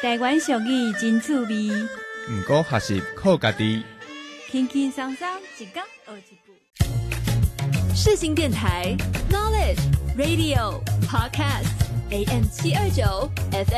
台湾俗语真趣味， 毋过学习靠家己。 轻轻松松一讲学一步。 世新电台 Knowledge Radio Podcast AM 729 FM